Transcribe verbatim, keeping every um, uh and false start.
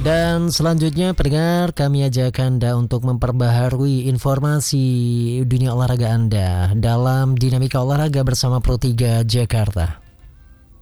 Dan selanjutnya pendengar, kami ajak Anda untuk memperbaharui informasi dunia olahraga Anda dalam Dinamika Olahraga bersama Pro tiga Jakarta.